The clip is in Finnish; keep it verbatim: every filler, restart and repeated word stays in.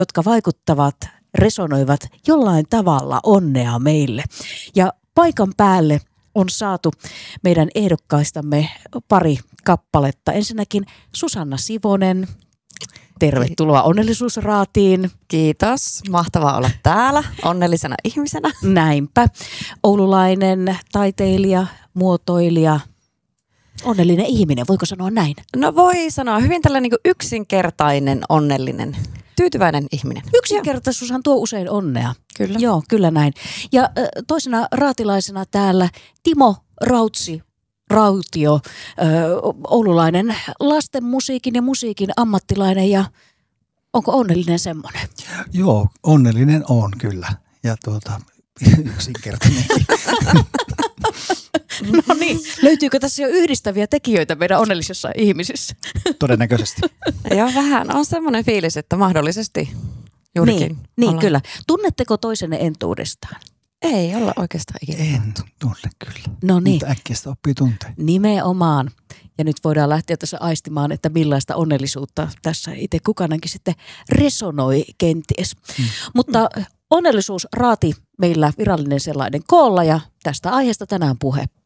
jotka vaikuttavat, resonoivat jollain tavalla onnea meille. Ja paikan päälle on saatu meidän ehdokkaistamme pari kappaletta. Ensinnäkin Susanna Sivonen. Tervetuloa Onnellisuusraatiin. Kiitos. Mahtavaa olla täällä onnellisena ihmisenä. Näinpä. Oululainen taiteilija, muotoilija, onnellinen ihminen, voiko sanoa näin? No voi sanoa, hyvin tällainen niin kuin yksinkertainen, onnellinen, tyytyväinen ihminen. Yksinkertaisuushan tuo usein onnea. Kyllä. Joo, kyllä näin. Ja toisena raatilaisena täällä Timo Rautsi. Rautio, ö, oululainen lasten musiikin ja musiikin ammattilainen, ja onko onnellinen semmoinen? Joo, onnellinen on kyllä ja tuota, yksinkertainenkin. No niin, löytyykö tässä jo yhdistäviä tekijöitä meidän onnellisissa ihmisissä? Todennäköisesti. Joo, vähän on semmoinen fiilis, että mahdollisesti juurikin. Niin, niin kyllä. Tunnetteko toisenne entuudestaan? Ei olla oikeastaan ikinä. En tunne kyllä. No niin. Mutta äkkiä sitä oppii tunteen. Nimenomaan. Ja nyt voidaan lähteä tässä aistimaan, että millaista onnellisuutta tässä itse kukanankin sitten resonoi kenties. Hmm. Mutta onnellisuusraati meillä virallinen sellainen koolla, ja tästä aiheesta tänään puhe.